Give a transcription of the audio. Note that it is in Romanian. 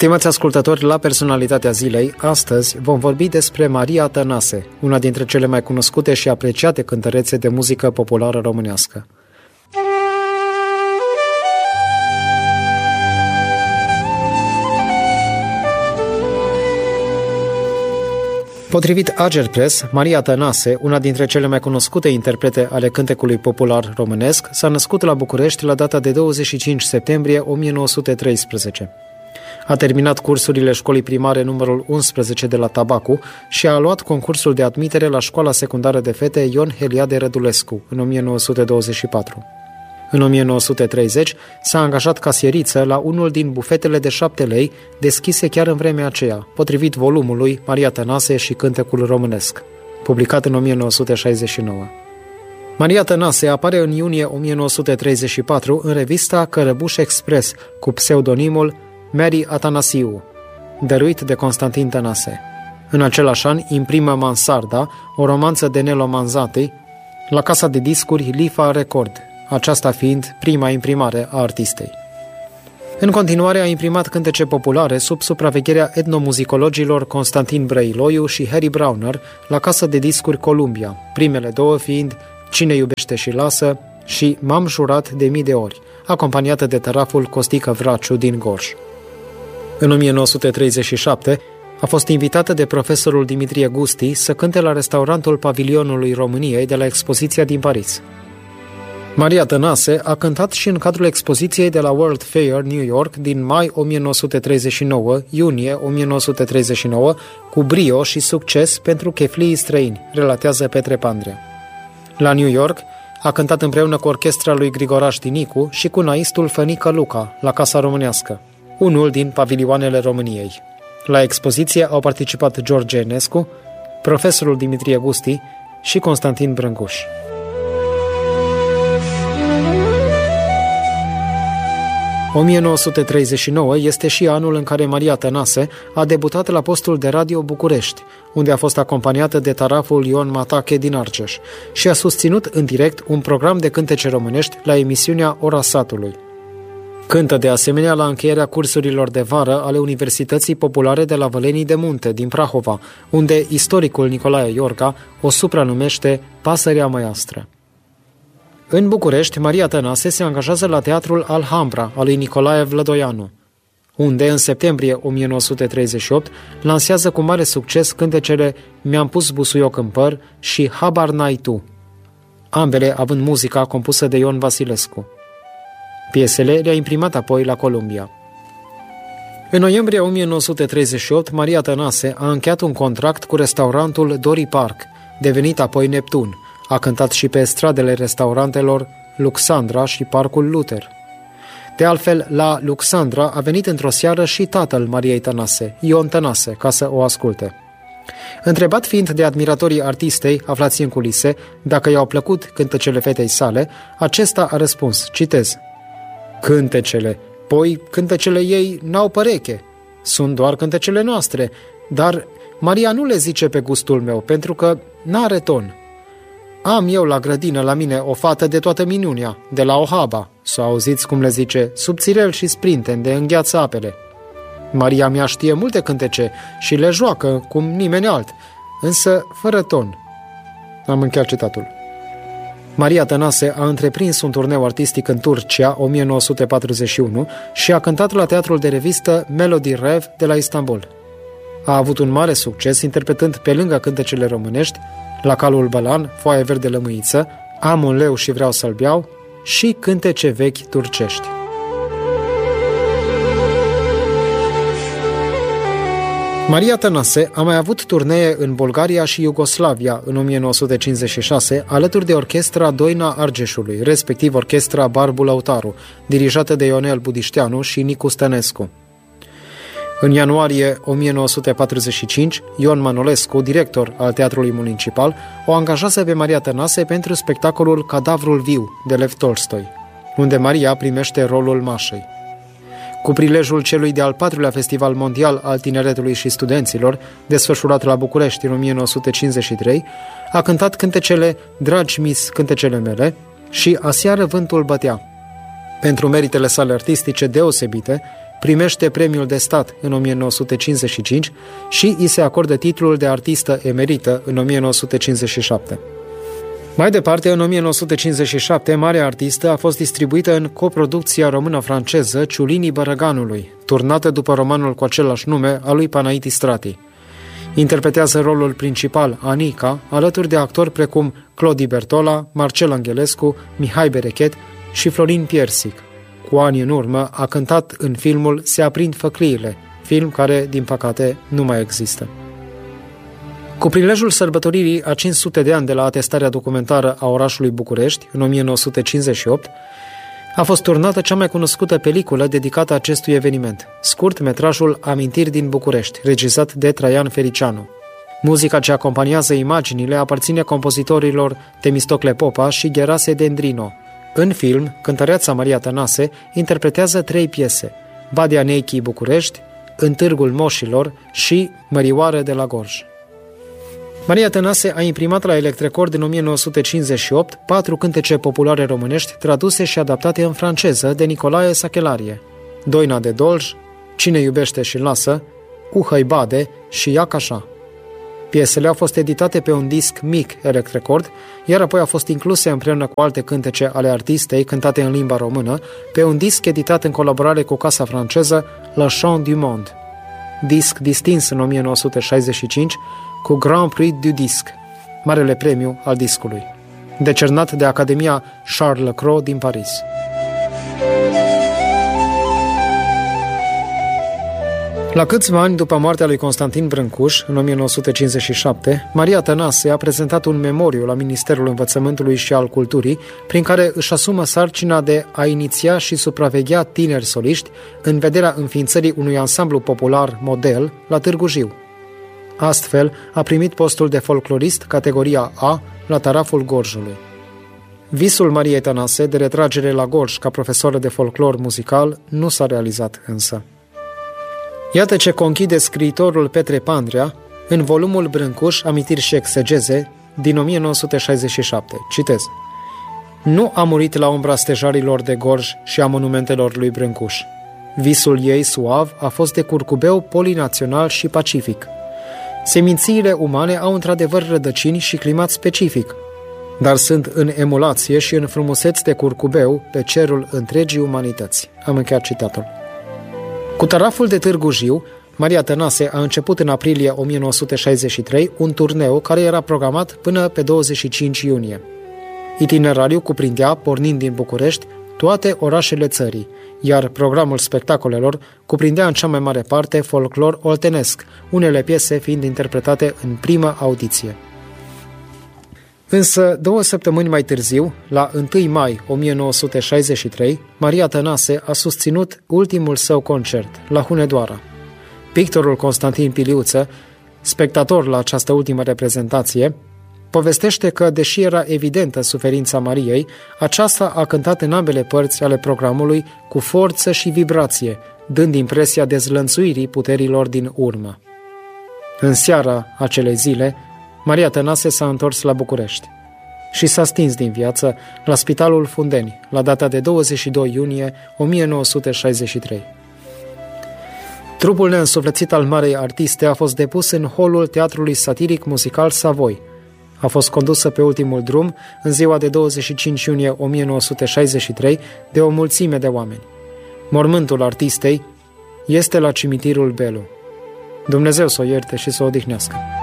Stimați ascultători, la Personalitatea Zilei, astăzi vom vorbi despre Maria Tănase, una dintre cele mai cunoscute și apreciate cântărețe de muzică populară românească. Potrivit Agerpres, Maria Tănase, una dintre cele mai cunoscute interprete ale cântecului popular românesc, s-a născut la București la data de 25 septembrie 1913. A terminat cursurile școlii primare numărul 11 de la Tabacu și a luat concursul de admitere la școala secundară de fete Ion Heliade Rădulescu în 1924. În 1930 s-a angajat casieriță la unul din bufetele de 7 lei deschise chiar în vremea aceea, potrivit volumului Maria Tănase și cântecul românesc, publicat în 1969. Maria Tănase apare în iunie 1934 în revista Cărăbuș Express cu pseudonimul Mary Atanasiu, dăruit de Constantin Tănase. În același an imprimă Mansarda, o romanță de Nelo Manzati, la casa de discuri Lifa Record, aceasta fiind prima imprimare a artistei. În continuare a imprimat cântece populare sub supravegherea etnomuzicologilor Constantin Brăiloiu și Harry Browner la casa de discuri Columbia, primele două fiind Cine iubește și lasă și M-am jurat de mii de ori, acompaniată de tăraful Costică Vraciu din Gorj. În 1937 a fost invitată de profesorul Dimitrie Gusti să cânte la restaurantul Pavilionului României de la expoziția din Paris. Maria Tănase a cântat și în cadrul expoziției de la World Fair New York din mai 1939-iunie 1939 cu brio și succes pentru cheflii străini, relatează Petre Pandrea. La New York a cântat împreună cu orchestra lui Grigoraș Dinicu și cu naistul Fănică Luca la Casa Românească, unul din pavilioanele României. La expoziție au participat George Enescu, profesorul Dimitrie Gusti și Constantin Brâncuș. – 1939 este și anul în care Maria Tănase a debutat la postul de radio București, unde a fost acompaniată de taraful Ion Matache din Argeș și a susținut în direct un program de cântece românești la emisiunea Ora Satului. Cântă de asemenea la încheierea cursurilor de vară ale Universității Populare de la Vălenii de Munte din Prahova, unde istoricul Nicolae Iorga o supranumește Pasărea Măiastră. În București, Maria Tănase se angajează la Teatrul Alhambra al lui Nicolae Vlădoianu, unde în septembrie 1938 lansează cu mare succes cântecele Mi-am pus busuioc în păr și Habar n-ai tu, ambele având muzica compusă de Ion Vasilescu. Piesele le-a imprimat apoi la Columbia. În noiembrie 1938, Maria Tănase a încheiat un contract cu restaurantul Dori Park, devenit apoi Neptun. A cântat și pe stradele restaurantelor Luxandra și Parcul Luther. De altfel, la Luxandra a venit într-o seară și tatăl Mariei Tănase, Ion Tănase, ca să o asculte. Întrebat fiind de admiratorii artistei, aflați în culise, dacă i-au plăcut cântecele fetei sale, acesta a răspuns, citez: cântecele, poi cântecele ei n-au păreche, sunt doar cântecele noastre, dar Maria nu le zice pe gustul meu, pentru că n-are ton. Am eu la grădină la mine o fată de toată minunea, de la Ohaba, s-o auziți cum le zice, subțirel și sprinten de îngheață apele. Maria mea știe multe cântece și le joacă cum nimeni alt, însă fără ton. Am încheiat citatul. Maria Tănase a întreprins un turneu artistic în Turcia 1941 și a cântat la teatrul de revistă Melody Rev de la Istanbul. A avut un mare succes interpretând pe lângă cântecele românești La calul Bălan, Foaie verde lămâiță, Am un leu și vreau să-l beau și cântece vechi turcești. Maria Tănase a mai avut turnee în Bulgaria și Iugoslavia în 1956, alături de orchestra Doina Argeșului, respectiv orchestra Barbu Lăutaru, dirijată de Ionel Budișteanu și Nicu Stănescu. În ianuarie 1945, Ion Manolescu, director al Teatrului Municipal, o angajează pe Maria Tănase pentru spectacolul Cadavrul viu de Lev Tolstoi, unde Maria primește rolul Mașei. Cu prilejul celui de-al 4-lea Festival Mondial al Tineretului și Studenților, desfășurat la București în 1953, a cântat cântecele Dragi mis, cântecele mele și Aseară vântul bătea. Pentru meritele sale artistice deosebite, primește premiul de stat în 1955 și îi se acordă titlul de artistă emerită în 1957. Mai departe, în 1957, marea artistă a fost distribuită în coproducția română-franceză Ciulinii Bărăganului, turnată după romanul cu același nume al lui Panaiti Strati. Interpretează rolul principal, Anica, alături de actori precum Clodi Bertola, Marcel Angelescu, Mihai Berechet și Florin Piersic. Cu ani în urmă a cântat în filmul Se aprind făcliile, film care, din păcate, nu mai există. Cu prilejul sărbătoririi a 500 de ani de la atestarea documentară a orașului București, în 1958, a fost turnată cea mai cunoscută peliculă dedicată acestui eveniment, scurt-metrajul Amintiri din București, regizat de Traian Fericianu. Muzica ce acompaniază imaginile aparține compozitorilor Temistocle Popa și Gherase Dendrino. În film, cântăreața Maria Tănase interpretează 3 piese, Badia Neichii București, În târgul moșilor și Mărioară de la Gorj. Maria Tănase a imprimat la Electrecord în 1958 4 cântece populare românești traduse și adaptate în franceză de Nicolae Sachelarie: Doina de Dolj, Cine iubește și lasă, Uhăi Bade și Iac așa. Piesele au fost editate pe un disc mic Electrecord, iar apoi au fost incluse împreună cu alte cântece ale artistei cântate în limba română pe un disc editat în colaborare cu casa franceză Le Chant du Monde. Disc distins în 1965 cu Grand Prix du Disc, marele premiu al discului, decernat de Academia Charles Lecros din Paris. La câțiva ani după moartea lui Constantin Brâncuș, în 1957, Maria Tănase a prezentat un memoriu la Ministerul Învățământului și al Culturii, prin care își asumă sarcina de a iniția și supraveghea tineri soliști în vederea înființării unui ansamblu popular model la Târgu Jiu. Astfel, a primit postul de folclorist categoria A la Taraful Gorjului. Visul Mariei Tănase de retragere la Gorj ca profesoră de folclor muzical nu s-a realizat însă. Iată ce conchide scriitorul Petre Pandrea în volumul Brâncuș, Amintiri și exegeze din 1967. Citez: Nu a murit la umbra stejarilor de Gorj și a monumentelor lui Brâncuș. Visul ei suav a fost de curcubeu polinațional și pacific. Semințiile umane au într-adevăr rădăcini și climat specific, dar sunt în emulație și în frumuseți de curcubeu pe cerul întregii umanități. Am încheiat citatul. Cu Taraful de Târgu Jiu, Maria Tănase a început în aprilie 1963 un turneu care era programat până pe 25 iunie. Itinerariul cuprindea, pornind din București, toate orașele țării, iar programul spectacolelor cuprindea în cea mai mare parte folclor oltenesc, unele piese fiind interpretate în prima audiție. Însă, 2 săptămâni mai târziu, la 1 mai 1963, Maria Tănase a susținut ultimul său concert, la Hunedoara. Pictorul Constantin Piliuță, spectator la această ultimă reprezentație, povestește că, deși era evidentă suferința Mariei, aceasta a cântat în ambele părți ale programului cu forță și vibrație, dând impresia dezlănțuirii puterilor din urmă. În seara acelei zile, Maria Tănase s-a întors la București și s-a stins din viață la Spitalul Fundeni, la data de 22 iunie 1963. Trupul neînsuflețit al marei artiste a fost depus în holul Teatrului Satiric Muzical Savoi. A fost condusă pe ultimul drum în ziua de 25 iunie 1963 de o mulțime de oameni. Mormântul artistei este la cimitirul Belu. Dumnezeu să o ierte și să o odihnească.